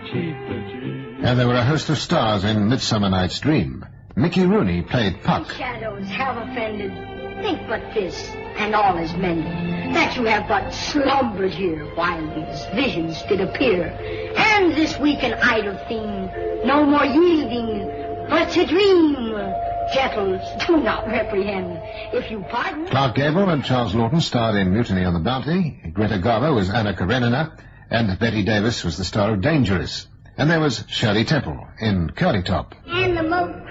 And there were a host of stars in Midsummer Night's Dream. Mickey Rooney played Puck. Shadows have offended. Think but this, and all is mended, that you have but slumbered here while these visions did appear. And this weak and idle thing, no more yielding, but to dream. Gentles, do not reprehend. If you pardon... Clark Gable and Charles Lawton starred in Mutiny on the Bounty. Greta Garbo was Anna Karenina, and Betty Davis was the star of Dangerous. And there was Shirley Temple in Curly Top. And the most